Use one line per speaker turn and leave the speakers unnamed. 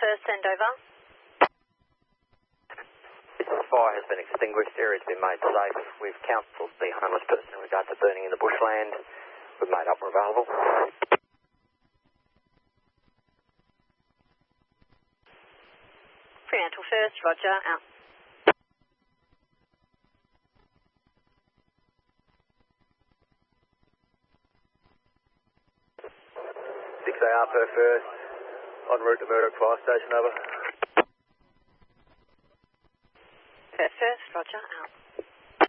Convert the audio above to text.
first, send over.
Fire has been extinguished. Area has been made safe. We've counselled the homeless person in regard to burning in the bushland. We've made up available.
Fremantle first, roger, out.
6AR per first, en route to Murdoch Fire Station, over.
First, roger, out.